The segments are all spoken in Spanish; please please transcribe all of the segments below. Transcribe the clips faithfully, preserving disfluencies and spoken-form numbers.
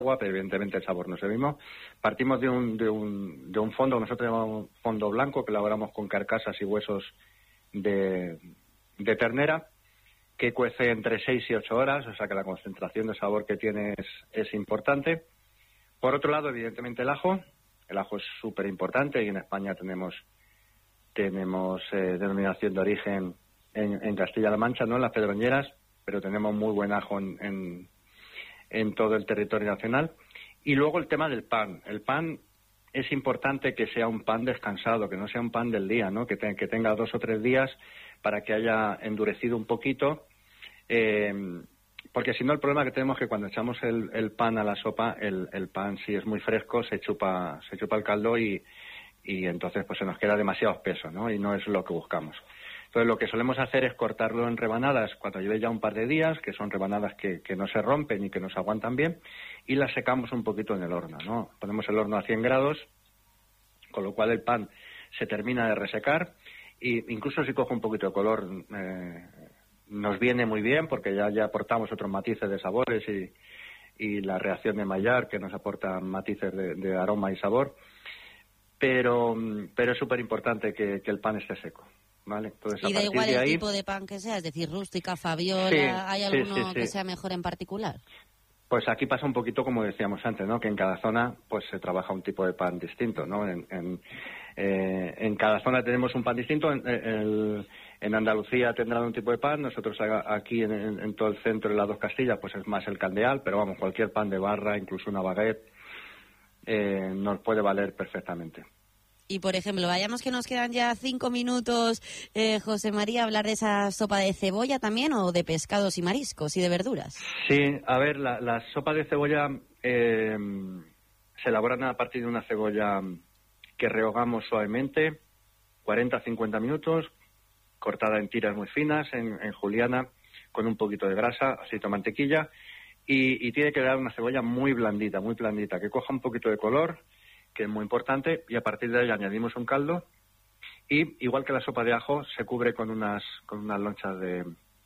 pero evidentemente el sabor no es el mismo. Partimos de un, de un, de un fondo, nosotros llamamos fondo blanco, que elaboramos con carcasas y huesos de, de ternera, que cuece entre seis y ocho horas, o sea que la concentración de sabor que tiene es, es importante. Por otro lado, evidentemente el ajo. El ajo es súper importante y en España tenemos, tenemos eh, denominación de origen en, en Castilla-La Mancha, no en las Pedroñeras, pero tenemos muy buen ajo en, en en todo el territorio nacional. Y luego el tema del pan. El pan es importante que sea un pan descansado, que no sea un pan del día, ¿no? Que, te, que tenga dos o tres días para que haya endurecido un poquito, eh, porque si no el problema que tenemos es que cuando echamos el, el pan a la sopa, el, el pan si es muy fresco se chupa, se chupa el caldo y, y entonces pues se nos queda demasiado espeso, ¿no? Y no es lo que buscamos. Entonces lo que solemos hacer es cortarlo en rebanadas cuando lleve ya un par de días, que son rebanadas que, que no se rompen y que nos aguantan bien, y las secamos un poquito en el horno, ¿no? Ponemos el horno a cien grados, con lo cual el pan se termina de resecar, y incluso si coge un poquito de color eh, nos viene muy bien, porque ya, ya aportamos otros matices de sabores y, y la reacción de Maillard, que nos aporta matices de, de aroma y sabor, pero, pero es súper importante que, que el pan esté seco. Vale, entonces, y da igual el ahí, tipo de pan que sea, es decir, rústica, fabiola, sí, ¿hay alguno sí, sí, sí. que sea mejor en particular? Pues aquí pasa un poquito como decíamos antes, ¿no? Que en cada zona pues se trabaja un tipo de pan distinto, ¿no? En, en, eh, en cada zona tenemos un pan distinto. En, en, en Andalucía tendrán un tipo de pan, nosotros aquí en, en, en todo el centro de las dos Castillas pues es más el candeal, pero vamos, cualquier pan de barra, incluso una baguette, eh, nos puede valer perfectamente. Y, por ejemplo, vayamos que nos quedan ya cinco minutos, eh, José María, hablar de esa sopa de cebolla también, o de pescados y mariscos y de verduras. Sí, a ver, la, la sopa de cebolla eh, se elaboran a partir de una cebolla que rehogamos suavemente, cuarenta a cincuenta minutos, cortada en tiras muy finas, en, en juliana, con un poquito de grasa, aceite o mantequilla, y, y tiene que dar una cebolla muy blandita, muy blandita, que coja un poquito de color, que es muy importante, y a partir de ahí añadimos un caldo, y igual que la sopa de ajo, se cubre con unas con unas lonchas de,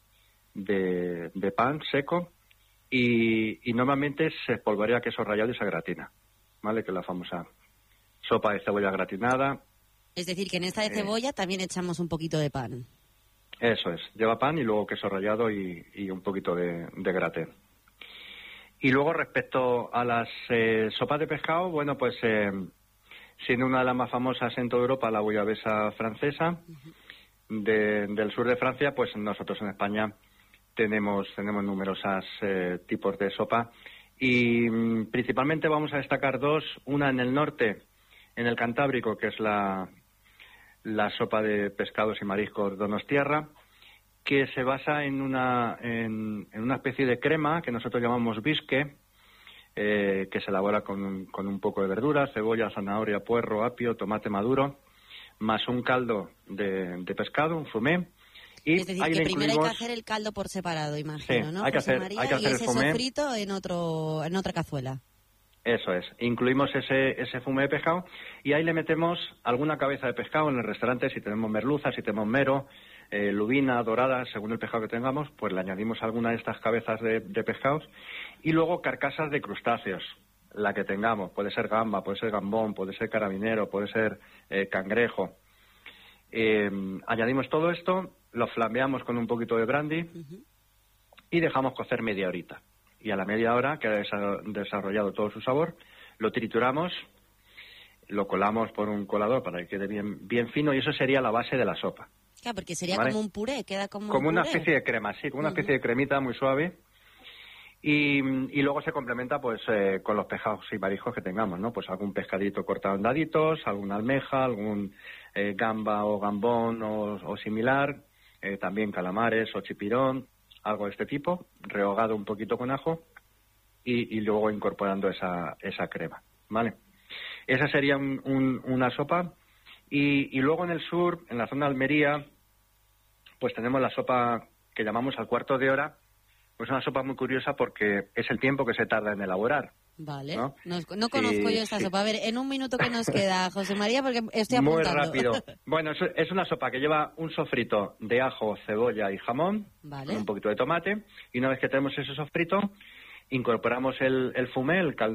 de, de pan seco, y, y normalmente se espolvorea queso rallado y se gratina, ¿vale? Que es la famosa sopa de cebolla gratinada. Es decir, que en esta de cebolla eh, también echamos un poquito de pan. Eso es, lleva pan y luego queso rallado y, y un poquito de, de gratin. Y luego, respecto a las eh, sopas de pescado, bueno, pues eh, siendo una de las más famosas en toda Europa, la bouillabaisse francesa, uh-huh. de, del sur de Francia, pues nosotros en España tenemos tenemos numerosos eh, tipos de sopa, y mm, principalmente vamos a destacar dos, una en el norte, en el Cantábrico, que es la, la sopa de pescados y mariscos donostiarra, que se basa en una en, en una especie de crema que nosotros llamamos bisque, eh, que se elabora con un, con un poco de verduras, cebolla, zanahoria, puerro, apio, tomate maduro, más un caldo de, de pescado, un fumé. Y es decir, que primero hay que hacer el caldo por separado, imagino, sí, ¿no, hay que José hacer, María? Hay que hacer y ese el fumé. sofrito en, otro, en otra cazuela. Eso es, incluimos ese ese fumé de pescado, y ahí le metemos alguna cabeza de pescado. En el restaurante, si tenemos merluza, si tenemos mero, eh, lubina, dorada, según el pescado que tengamos, pues le añadimos alguna de estas cabezas de, de pescados, y luego carcasas de crustáceos, la que tengamos, puede ser gamba, puede ser gambón, puede ser carabinero, puede ser eh, cangrejo. Eh, añadimos todo esto, lo flambeamos con un poquito de brandy, uh-huh. y dejamos cocer media horita. Y a la media hora que ha desarrollado todo su sabor, lo trituramos, lo colamos por un colador para que quede bien bien fino, y eso sería la base de la sopa. Claro, porque sería ¿vale? como un puré, queda como Como un una puré. especie de crema, sí, como una especie uh-huh. de cremita muy suave. Y, y luego se complementa pues eh, con los pescados y mariscos que tengamos, ¿no? Pues algún pescadito cortado en daditos, alguna almeja, algún eh, gamba o gambón o, o similar, eh, también calamares o chipirón, algo de este tipo, rehogado un poquito con ajo, y, y luego incorporando esa esa crema, ¿vale? Esa sería un, un, una sopa. Y, y luego en el sur, en la zona de Almería, pues tenemos la sopa que llamamos al cuarto de hora. Pues una sopa muy curiosa porque es el tiempo que se tarda en elaborar. Vale, no, no, no conozco sí, yo esta sí. sopa. A ver, en un minuto que nos queda, José María, porque estoy apuntando. Muy rápido. Bueno, es, es una sopa que lleva un sofrito de ajo, cebolla y jamón, vale. con un poquito de tomate, y una vez que tenemos ese sofrito, incorporamos el, el fumé, el caldo